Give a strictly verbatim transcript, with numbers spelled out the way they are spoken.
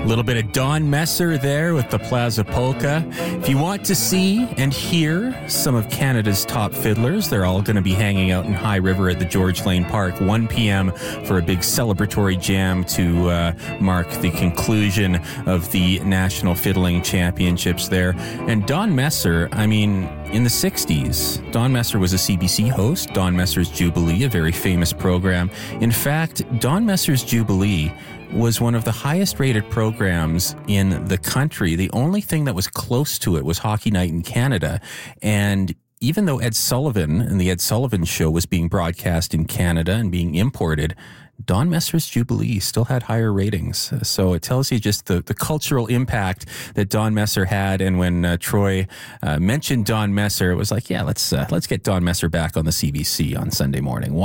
little bit of Don Messer there with the Plaza Polka. If you want to see and hear some of Canada's top fiddlers, they're all going to be hanging out in High River at the George Lane Park, one p.m. for a big celebratory jam to uh, mark the conclusion of the National Fiddling Championships there. And Don Messer, I mean, in the sixties, Don Messer was a C B C host, Don Messer's Jubilee, a very famous program. In fact, Don Messer's Jubilee was one of the highest rated programs in the country. The only thing that was close to it was Hockey Night in Canada. And even though Ed Sullivan and the Ed Sullivan Show was being broadcast in Canada and being imported, Don Messer's Jubilee still had higher ratings. So it tells you just the, the cultural impact that Don Messer had. And when uh, Troy uh, mentioned Don Messer, it was like, yeah, let's uh, let's get Don Messer back on the C B C on Sunday morning.